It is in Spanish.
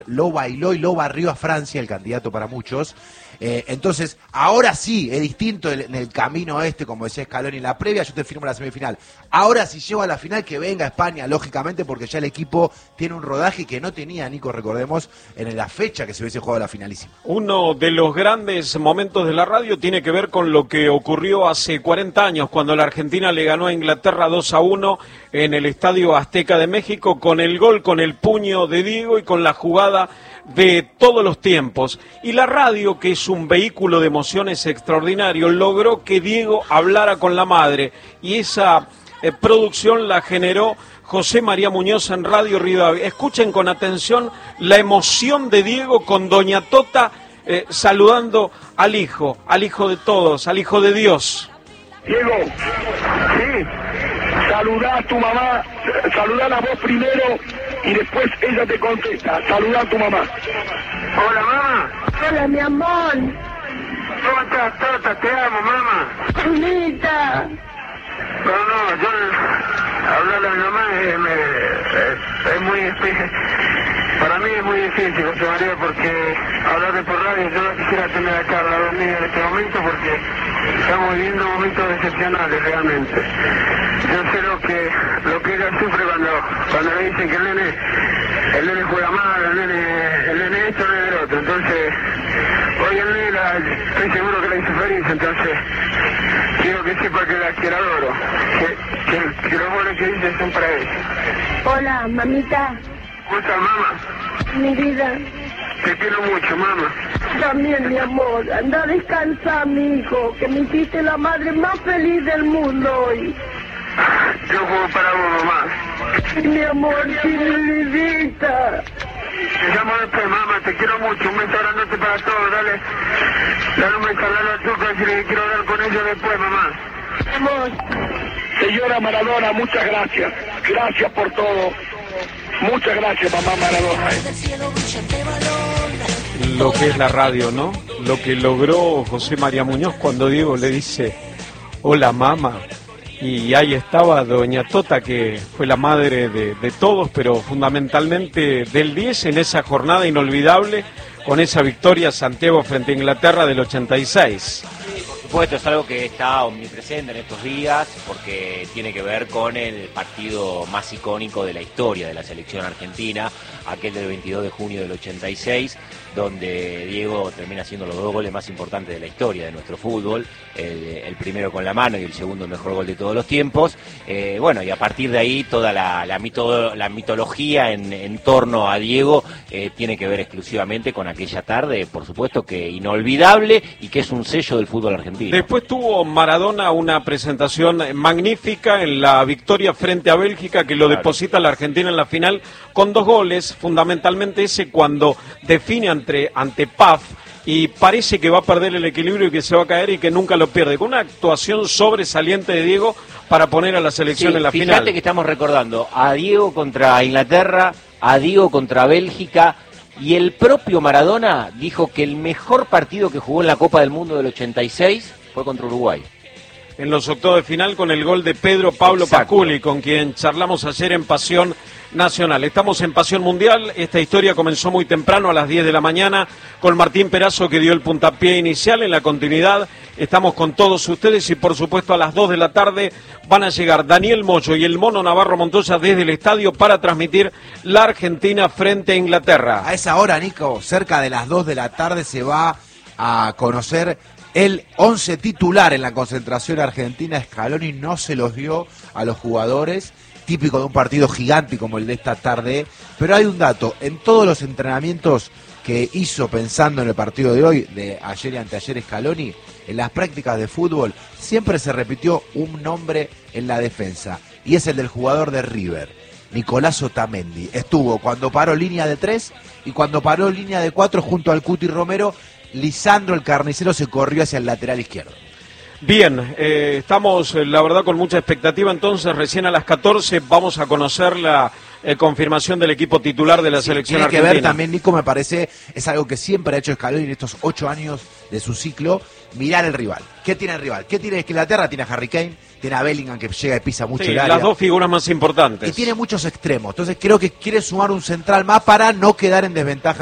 lo bailó y lo barrió a Francia, el candidato para muchos. Entonces, ahora sí, es distinto en el camino como decía Scaloni en la previa, yo te firmo la semifinal. Ahora si llego a la final, que venga España, lógicamente, porque ya el equipo tiene un rodaje que no tenía, Nico, recordemos, en la fecha que se hubiese jugado la finalísima. Uno de los grandes momentos de la radio tiene que ver con lo que ocurrió hace 40 años, cuando la Argentina le ganó a Inglaterra 2-1 en el Estadio Azteca de México, con el gol, con el puño de Diego y con la jugada de todos los tiempos. Y la radio, que es un vehículo de emociones extraordinario, logró que Diego hablara con la madre, y esa producción la generó José María Muñoz en Radio Rivadavia. Escuchen con atención la emoción de Diego con doña Tota saludando al hijo de todos, al hijo de Dios. Diego, sí, saludá a tu mamá, saludá a vos primero y después ella te contesta. Saludá a tu mamá. Hola, mamá. Hola, mi amor. ¿Cómo estás, Tota? Te amo, mamá. Chulita. No, yo hablarle a mi mamá es muy difícil. Para mí es muy difícil, José María, porque hablarle por radio, yo no quisiera tener acá a la dormida en este momento porque estamos viviendo momentos excepcionales realmente. Yo sé lo que ella sufre cuando le dicen que el nene juega mal, el nene esto, el nene el otro. Entonces, hoy el nene estoy seguro que la hizo feliz, entonces quiero que sepa que la adoro, que los goles que dice son para ella. Hola, mamita. ¿Cómo estás, mamá? Mi vida. Te quiero mucho, mamá. También, mi amor. Anda a descansar, mi hijo, que me hiciste la madre más feliz del mundo hoy. Yo juego para vos, mamá. Sí, mi amor, sí, mi vidita. Te llamo después, mamá, te quiero mucho. Un beso grandote para todos, dale un beso a Tuca, si le quiero hablar con ella después, mamá. Amor. Señora Maradona, muchas gracias. Gracias por todo. Muchas gracias, mamá Maradona. Lo que es la radio, ¿no? Lo que logró José María Muñoz cuando Diego le dice, hola, mamá. Y ahí estaba doña Tota, que fue la madre de todos, pero fundamentalmente del 10 en esa jornada inolvidable, con esa victoria Santiago frente a Inglaterra del 86. Por supuesto, es algo que está omnipresente en estos días porque tiene que ver con el partido más icónico de la historia de la selección argentina, aquel del 22 de junio del 86, donde Diego termina haciendo los dos goles más importantes de la historia de nuestro fútbol, el primero con la mano y el segundo el mejor gol de todos los tiempos. Bueno, y a partir de ahí toda la mitología en torno a Diego tiene que ver exclusivamente con aquella tarde, por supuesto que inolvidable y que es un sello del fútbol argentino. Después tuvo Maradona una presentación magnífica en la victoria frente a Bélgica, que lo deposita la Argentina en la final con dos goles, fundamentalmente ese cuando define ante Paf y parece que va a perder el equilibrio y que se va a caer y que nunca lo pierde, con una actuación sobresaliente de Diego para poner a la selección en la final. Fíjate que estamos recordando a Diego contra Inglaterra, a Diego contra Bélgica, y el propio Maradona dijo que el mejor partido que jugó en la Copa del Mundo del 86 fue contra Uruguay. En los octavos de final con el gol de Pedro Pablo Pasculi, con quien charlamos ayer en Pasión Nacional. Estamos en Pasión Mundial. Esta historia comenzó muy temprano, a las 10 de la mañana, con Martín Perazo, que dio el puntapié inicial. En la continuidad estamos con todos ustedes y por supuesto a las 2 de la tarde van a llegar Daniel Moyo y el Mono Navarro Montoya desde el estadio para transmitir la Argentina frente a Inglaterra. A esa hora, Nico, cerca de las 2 de la tarde se va a conocer el 11 titular en la concentración argentina. Scaloni no se los dio a los jugadores, típico de un partido gigante como el de esta tarde, pero hay un dato, en todos los entrenamientos que hizo pensando en el partido de hoy, de ayer y anteayer Scaloni, en las prácticas de fútbol, siempre se repitió un nombre en la defensa, y es el del jugador de River, Nicolás Otamendi. Estuvo cuando paró línea de 3 y cuando paró línea de 4 junto al Cuti Romero. Lisandro el Carnicero se corrió hacia el lateral izquierdo. Bien, estamos la verdad con mucha expectativa, entonces recién a las 14 vamos a conocer la confirmación del equipo titular de la selección argentina. Tiene que ver también, Nico, me parece, es algo que siempre ha hecho Scaloni en estos 8 años de su ciclo, mirar el rival. ¿Qué tiene el rival? ¿Qué tiene Inglaterra? Tiene a Harry Kane, tiene a Bellingham que llega y pisa mucho el área. Las dos figuras más importantes. Y tiene muchos extremos, entonces creo que quiere sumar un central más para no quedar en desventaja